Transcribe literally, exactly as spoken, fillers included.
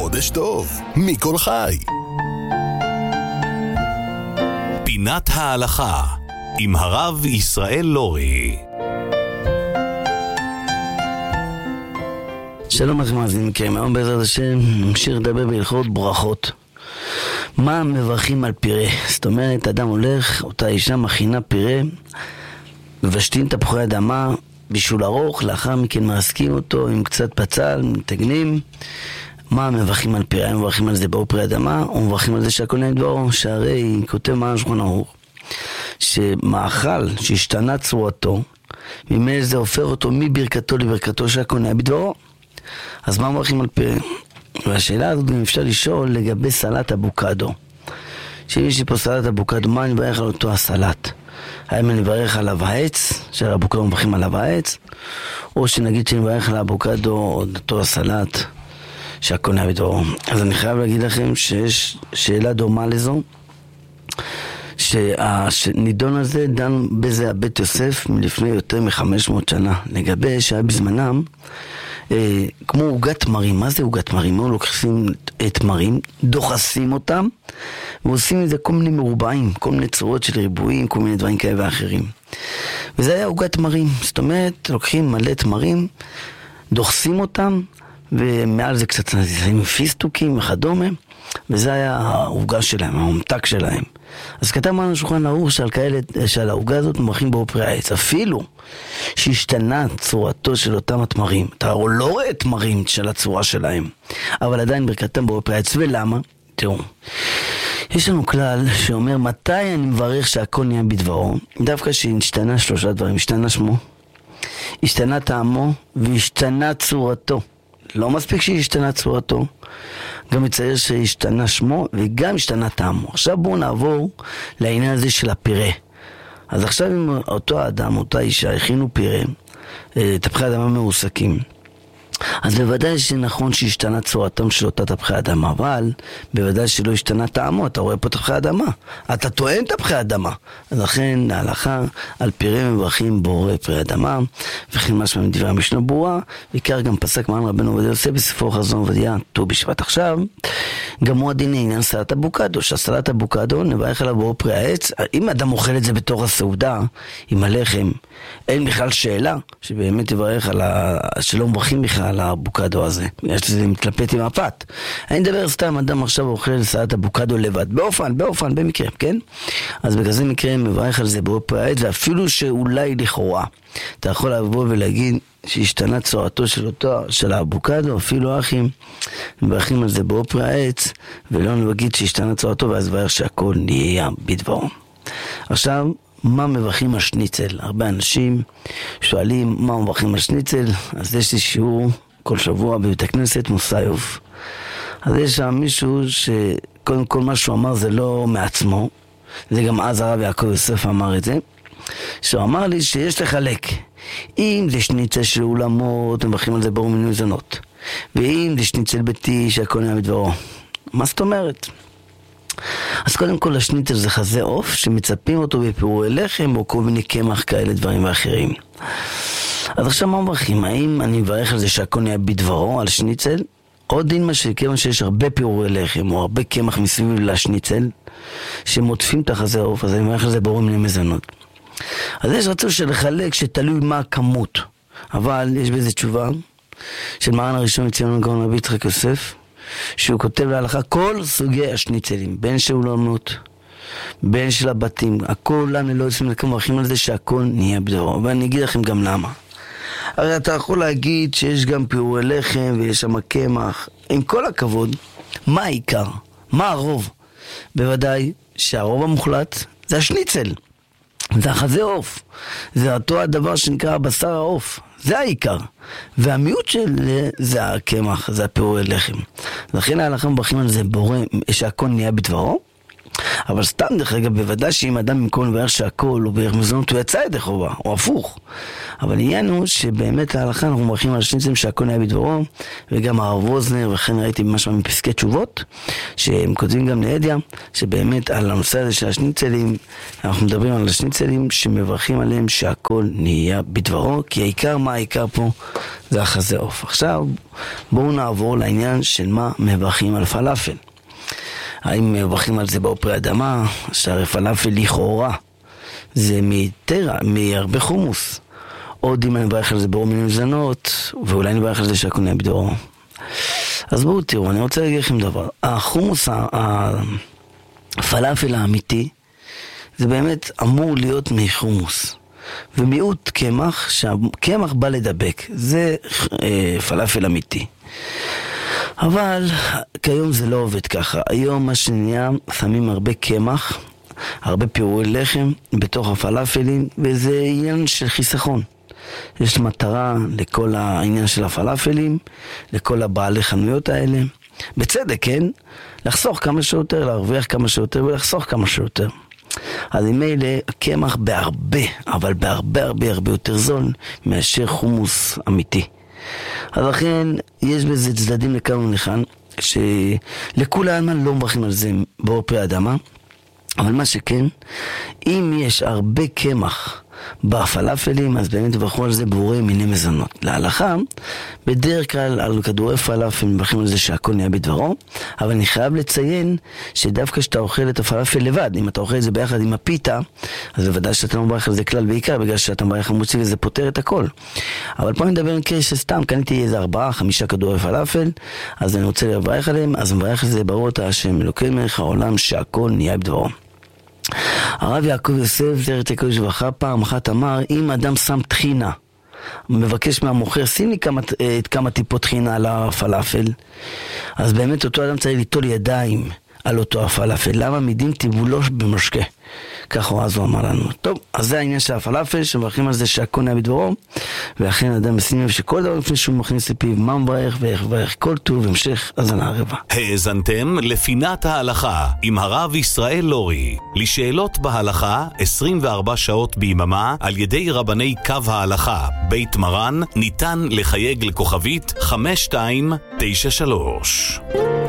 חודש טוב, מכל חי. פינת ההלכה עם הרב ישראל לורי. שלום לכם מאזינים יקרים, היום בעזרת השם נמשיך לדבר בהלכות ברכות. מה מברכים על פירה? זאת אומרת, אדם הולך, אותה אישה מכינה פירה, מבשלים תפוחי אדמה בישול ארוך, לאחר מכן מרסקים אותו עם קצת פצל, מתגנים. מה מברכים על פירה? הם מברכים על זה באור פרי אדמה, או מברכים על זה שהכל נהיה דברו? שהרי כותב מרן שולחן ערוך שמאכל שהשתנה צורתו, ממילא זה הופך אותו מברכתו לברכתו שהכל נהיה בדברו. אז מה מברכים על פירה? והשאלה הזאת גם אפשר לשאול לגבי סלט אבוקדו. שאם יש לי פה סלט אבוקדו, מה אני מברך על אותו הסלט? האם אני מברך עליו העץ, שעל אבוקדו מברכים עליו העץ, או שנגיד שאני מברך על האבוקדו או אותו הסלט שהכל נהיה בדברו. אז אני חייב להגיד לכם שיש שאלה דומה לזו, שהנידון הזה דן בזה הבית יוסף מלפני יותר מחמש מאות שנה, לגבי שהיה בזמנם אה, כמו עוגת תמרים. מה זה עוגת תמרים? הם לוקחים את תמרים, דוחסים אותם ועושים מזה כל מיני מרובעים, כל מיני צורות של ריבועים, כל מיני דברים כאלה ואחרים. וזה היה עוגת תמרים. זאת אומרת, לוקחים מלא תמרים, דוחסים אותם, ומעל זה קצת נזיזים פיסטוקים וכדומה, וזה היה העוגה שלהם, הממתק שלהם. אז כתב מרן שולחן ערוך שעל כאלה, שעל העוגה הזאת מברכים באור פרי העץ, אפילו שהשתנה צורתו של אותם התמרים. אתה לא רואה תמרים של הצורה שלהם, אבל עדיין ברכתם באור פרי העץ. ולמה? תראו, יש לנו כלל שאומר מתי אני מברך שהכל נהיה בדברו. דווקא שהשתנה שלושה דברים: השתנה שמו, השתנה טעמו והשתנה צורתו. לא מספיק שהשתנה צורתו, גם מצייר שהשתנה שמו וגם השתנה טעמו. עכשיו בואו נעבור לעניין הזה של הפירה. אז עכשיו אם אותו האדם, אותה אישה, הכינו פירה, תפוחי אדמה מרוסקים, אז בוודאי שנכון שהשתנה צורתם של אותה תפוחי אדמה, אבל בוודאי שלא השתנה טעמו. אתה רואה פה תפוחי אדמה, אתה טוען תפוחי אדמה. אז לכן ההלכה על פירה מברכים באור פרי אדמה, וכן משמע מדברי המשנה ברורה, ועיקר גם פסק מרן רבנו עובדיה יוסף בספרו חזון עובדיה ט"ו בשבט. עכשיו גם הוא הדין לעניין סלט אבוקדו, שהסלט אבוקדו נברך עליו באור פרי העץ. אם אדם אוכל את זה בתוך הסעודה עם הלחם, אין בכלל שאלה שבאמת יברך על ה... שלא מברכים בכלל על האבוקדו הזה, בגלל שזה מתלפט עם הפת. אני מדבר סתם, אדם עכשיו אוכל סלט אבוקדו לבד, באופן, באופן, במקרה, כן? אז בכזה מקרה מברך על זה באור פרי העץ, ואפילו שאולי לכאורה אתה יכול לבוא ולהגיד שהשתנה צורתו של אותו, של האבוקדו, אפילו אחים מברכים על זה באור פרי העץ, ולא נגיד שהשתנה צורתו, ואז מברך שהכל נהיה בדברו. עכשיו, מה מברכים על שניצל? הרבה אנשים שואלים מה מברכים על שניצל. אז יש לי שיעור כל שבוע בבית הכנסת מוסיוף. אז יש שם מישהו שקודם כל מה שהוא אמר זה לא מעצמו, זה גם אז הרב יעקב יוסף אמר את זה, שהוא אמר לי שיש לחלק, אם זה שניצל של אולמות מברכים על זה באור מיני מזונות, ואם זה שניצל ביתי שהכל נהיה בדברו. מה זאת אומרת? אז קודם כל השניצל זה חזה עוף שמצפים אותו בפירורי לחם או כל מיני קמח כאלה דברים ואחרים. אז עכשיו מה מברכים? האם אני מברך על זה שהכל נהיה בדברו על שניצל? עוד דין מה שכיוון שיש הרבה פירורי לחם או הרבה קמח מסביב לשניצל שמוטפים את החזה עוף, אז אני מברך על זה באור מיני מזונות. אז יש רצון של לחלק שתלוי מה הכמות, אבל יש בזה תשובה של מרן הראשון לציון הגאון רבי יצחק יוסף, שהוא כותב להלכה כל סוגי השניצלים, בין של אולמות, בין של הבתים, הכל לנו לא יוצאים לכם מברכים על זה שהכל נהיה בדברו. ואני אגיד לכם גם למה. הרי אתה יכול להגיד שיש גם פירורי לחם ויש שם קמח, עם כל הכבוד, מה העיקר? מה הרוב? בוודאי שהרוב המוחלט זה השניצל, זה החזה עוף, זה אותו הדבר שנקרא בשר העוף, זה העיקר. והמיעוט של זה הקמח, זה הפירורי לחם. לכן ההלכה מברכים על זה בורא שהכל נהיה בדברו. אבל סתם דרך אגב, בוודאי שאם אדם במקום לברך שהכל הוא בערך מזונות, הוא יצא ידי חובה, או הפוך. אבל העניין הוא שבאמת להלכה אנחנו מברכים על השניצלים שהכל נהיה בדברו, וגם הרב ווזנר, וכן ראיתי משהו מפסקי תשובות, שהם כותבים גם לידיה, שבאמת על הנושא הזה של השניצלים, אנחנו מדברים על השניצלים שמברכים עליהם שהכל נהיה בדברו, כי העיקר, מה העיקר פה? זה החזה עוף. עכשיו בואו נעבור לעניין של מה מברכים על פלאפל. האם מברכים על זה באופרי אדמה, שהרי פלאפל לכאורה זה מתרע, מהרבה חומוס. עוד אם אני מברך על זה באור מיני זנות, ואולי אני מברך על זה שהכל נהיה בדברו. אז בואו תראו, אני רוצה להגיד לכם דבר. החומוס, הפלאפל האמיתי, זה באמת אמור להיות מחומוס. ומיעוט קמח, שהקמח בא לדבק. זה אה, פלאפל אמיתי. אבל כיום זה לא עובד ככה. היום מה שנהיה, שמים הרבה קמח, הרבה פירורי לחם בתוך הפלאפלים, וזה עניין של חיסכון. יש מטרה לכל העניין של הפלאפלים, לכל הבעלי חנויות האלה. בצדק, כן? לחסוך כמה שיותר, להרוויח כמה שיותר ולחסוך כמה שיותר. אז עם אלה, הקמח בהרבה, אבל בהרבה הרבה הרבה יותר זול מאשר חומוס אמיתי. אז לכן יש בזה צדדים לכאן ולכאן, שלכולם לא מברכים על זה באופרי אדמה, אבל מה שכן, אם יש הרבה קמח בפלאפלים, אז באמת תברכו על זה בורי מיני מזונות. להלכה, בדרך כלל על כדורי פלאפל מברכים על זה שהכל נהיה בדברו, אבל אני חייב לציין שדווקא שאתה אוכל את הפלאפל לבד, אם אתה אוכל את זה ביחד עם הפיתה, אז בוודאי שאתה לא מברך על זה כלל בעיקר, בגלל שאתה מברך המוציא וזה פותר את הכל. אבל פה אני מדבר עם קרי שסתם, קניתי איזה ארבעה, חמישה כדורי פלאפל, אז אני רוצה לברך עליהם, אז מברך על זה ברוך השם אלוקי מלך העולם שהכל נהיה בדברו. הרב יעקב יוסף זכר צדיק לברכה פעם אחת אמר, אם אדם שם טחינה, מבקש מהמוכר, שים לי כמה, כמה טיפות טחינה על הפלאפל, אז באמת אותו אדם צריך ליטול ידיים על אותו הפלאפל. למה? מדין טיבולו במשקה. ככה אז הוא אמר לנו. טוב, אז זה העניין של הפלאפל, שמברכים על זה שהכל נהיה בדברו, ואכן אדם ישים לב שכל דבר לפני שהוא מכניס לפיו, מה מברך ואיך מברך, כל טוב המשך האזנה הרבה. האזנתם לפינת ההלכה עם הרב ישראל לורי. לשאלות בהלכה עשרים וארבע שעות ביממה על ידי רבני קו ההלכה בית מרן, ניתן לחייג לכוכבית חמש שתיים תשע שלוש.